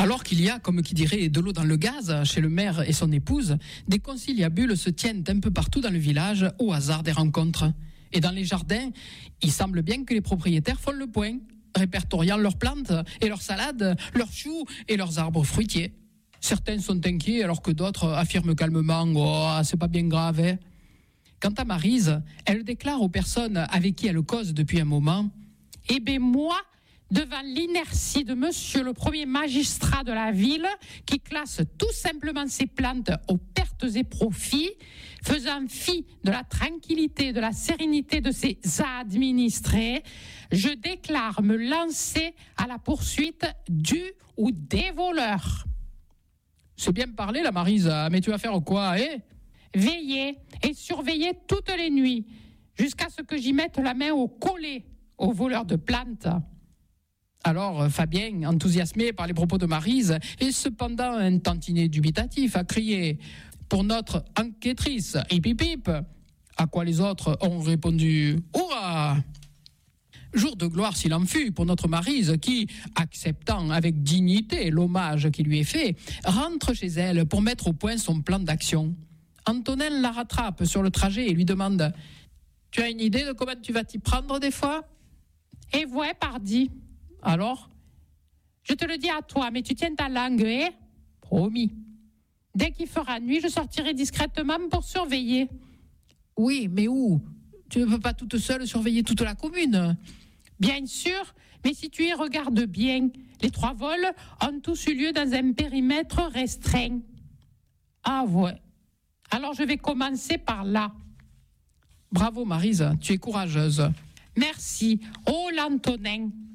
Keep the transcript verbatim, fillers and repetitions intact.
Alors qu'il y a, comme qui dirait, de l'eau dans le gaz chez le maire et son épouse, des conciliabules se tiennent un peu partout dans le village au hasard des rencontres. Et dans les jardins, il semble bien que les propriétaires font le point, répertoriant leurs plantes et leurs salades, leurs choux et leurs arbres fruitiers. Certains sont inquiets alors que d'autres affirment calmement « Oh, c'est pas bien grave, hein ». Quant à Maryse, elle déclare aux personnes avec qui elle cause depuis un moment « Eh bien moi, devant l'inertie de monsieur le premier magistrat de la ville, qui classe tout simplement ses plantes aux pertes et profits, faisant fi de la tranquillité, de la sérénité de ses administrés, je déclare me lancer à la poursuite du ou des voleurs. » C'est bien parlé, la Maryse, mais tu vas faire quoi, hein? Veiller et surveiller toutes les nuits, jusqu'à ce que j'y mette la main au collet aux voleurs de plantes. Alors, Fabien, enthousiasmé par les propos de Maryse, et cependant un tantinet dubitatif, a crié « Pour notre enquêtrice, hip hip hip !» À quoi les autres ont répondu « Hurrah !» Jour de gloire s'il en fut pour notre Maryse qui, acceptant avec dignité l'hommage qui lui est fait, rentre chez elle pour mettre au point son plan d'action. Antonin la rattrape sur le trajet et lui demande « Tu as une idée de comment tu vas t'y prendre des fois ?»« Et ouais, pardi. »« Alors ?»« Je te le dis à toi, mais tu tiens ta langue, hein ?»« Promis. »« Dès qu'il fera nuit, je sortirai discrètement pour surveiller. »« Oui, mais où ? Tu ne peux pas toute seule surveiller toute la commune. » Bien sûr, mais si tu y regardes bien, les trois vols ont tous eu lieu dans un périmètre restreint. Ah ouais. Alors je vais commencer par là. Bravo Maryse, tu es courageuse. Merci. Oh l'Antonin.